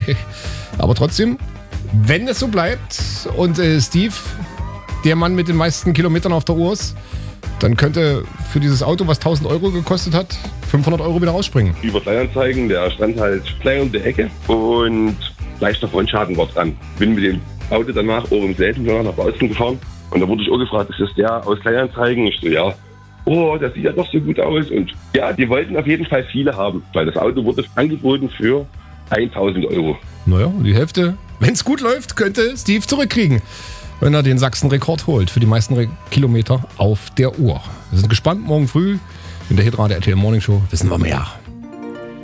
Aber trotzdem, wenn es so bleibt und Steve der Mann mit den meisten Kilometern auf der Uhr ist, dann könnte für dieses Auto, was 1.000 Euro gekostet hat, 500 Euro wieder rausspringen. Über Kleinanzeigen, der stand halt klein um die Ecke und leichter Frontschaden war dran. Bin mit dem Auto danach auch im selben Jahr nach Bautzen gefahren und da wurde ich auch gefragt, ist das der aus Kleinanzeigen? Ich so, ja. Oh, das sieht ja doch so gut aus. Und ja, die wollten auf jeden Fall viele haben, weil das Auto wurde angeboten für 1.000 Euro. Naja, die Hälfte, wenn es gut läuft, könnte Steve zurückkriegen, wenn er den Sachsen-Rekord holt für die meisten Kilometer auf der Uhr. Wir sind gespannt, morgen früh in der Hitradio RTL Morning Show wissen wir mehr.